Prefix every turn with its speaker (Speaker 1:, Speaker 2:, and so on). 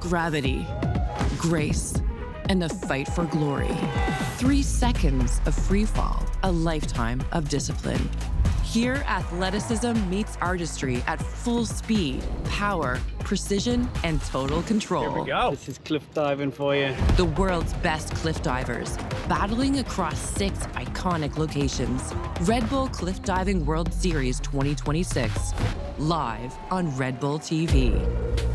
Speaker 1: gravity, grace, and a fight for glory. 3 seconds of free fall, a lifetime of discipline. Here, athleticism meets artistry at full speed, power, precision, and total control.
Speaker 2: Here we go.
Speaker 3: This is cliff diving for you.
Speaker 1: The world's best cliff divers, battling across 6 iconic locations. Red Bull Cliff Diving World Series 2026, live on Red Bull TV.